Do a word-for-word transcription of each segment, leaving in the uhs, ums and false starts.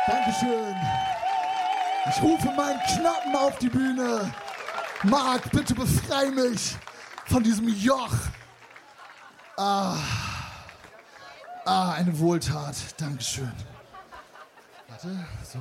Dankeschön. Ich rufe meinen Knappen auf die Bühne. Marc, bitte befrei mich von diesem Joch. Ah, ah, eine Wohltat. Dankeschön. Warte, so.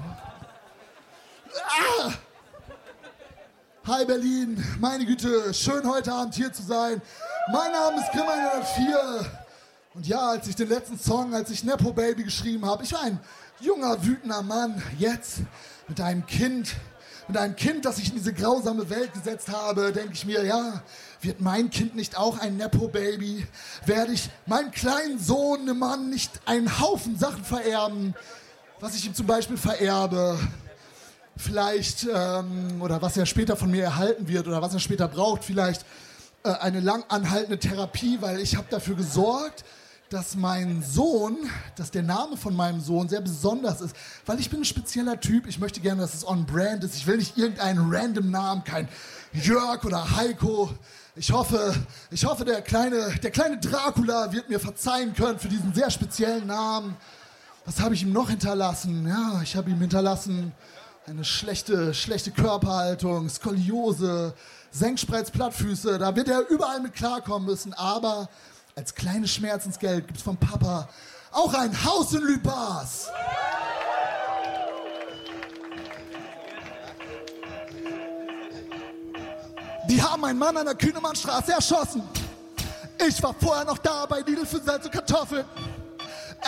Ah! Hi Berlin, meine Güte, schön heute Abend hier zu sein. Mein Name ist Grimm hundertvier. Und ja, als ich den letzten Song, als ich Nepo Baby geschrieben habe, ich war ein junger, wütender Mann. Jetzt mit einem Kind, mit einem Kind, das ich in diese grausame Welt gesetzt habe, denke ich mir, ja, wird mein Kind nicht auch ein Nepo Baby? Werde ich meinem kleinen Sohn, einem Mann, nicht einen Haufen Sachen vererben, was ich ihm zum Beispiel vererbe? Vielleicht, ähm, oder was er später von mir erhalten wird oder was er später braucht, vielleicht äh, eine lang anhaltende Therapie, weil ich habe dafür gesorgt, dass mein Sohn, dass der Name von meinem Sohn sehr besonders ist, weil ich bin ein spezieller Typ, ich möchte gerne, dass es on brand ist, ich will nicht irgendeinen random Namen, kein Jörg oder Heiko. Ich hoffe, ich hoffe, der kleine, der kleine Dracula wird mir verzeihen können für diesen sehr speziellen Namen. Was habe ich ihm noch hinterlassen? Ja, ich habe ihm hinterlassen eine schlechte, schlechte Körperhaltung, Skoliose, Senkspreiz, Plattfüße. Da wird er überall mit klarkommen müssen. Aber als kleines Schmerzensgeld gibt es vom Papa auch ein Haus in Lübars. Die haben einen Mann an der Kühnemannstraße erschossen. Ich war vorher noch da bei Lidl für Salz und Kartoffeln.